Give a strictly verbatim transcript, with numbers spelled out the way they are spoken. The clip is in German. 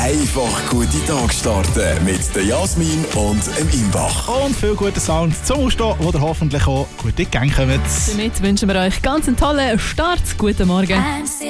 Einfach gute Tag starten mit der Jasmin und dem Imbach. Und viel guten Sound zum Aufstehen, wo ihr hoffentlich auch gut in die Gänge kommt. Damit wünschen wir euch ganz einen tollen Start. Guten Morgen.